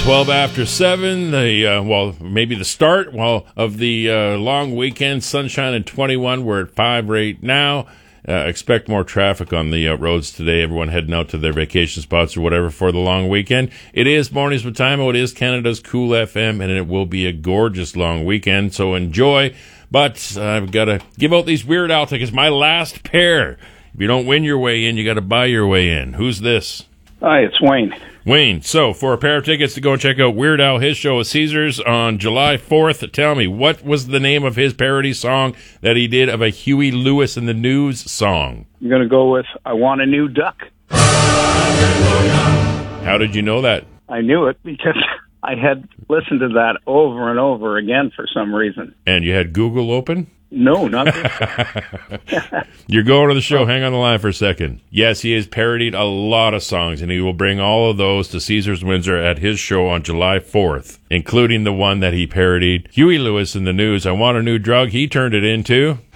12 after 7, maybe the start of the long weekend. Sunshine and 21. We're at 5 right now. Expect more traffic on the roads today. Everyone heading out to their vacation spots or whatever for the long weekend. It is Mornings with Timo. It is Canada's Cool FM, and it will be a gorgeous long weekend, so enjoy. But I've got to give out these Weird Al tickets. My last pair. If you don't win your way in, you got to buy your way in. Who's this? Hi, it's Wayne. Wayne, so for a pair of tickets to go and check out Weird Al, his show at Caesars on July 4th, tell me, what was the name of his parody song that he did of a Huey Lewis and the News song? I'm going to go with I Want a New Duck. How did you know that? I knew it because I had listened to that over and over again for some reason. And you had Google open? No, not this. You're going to the show. Hang on the line for a second. Yes, he has parodied a lot of songs, and he will bring all of those to Caesars Windsor at his show on July 4th, including the one that he parodied, Huey Lewis in the News. I Want a New Drug. He turned it into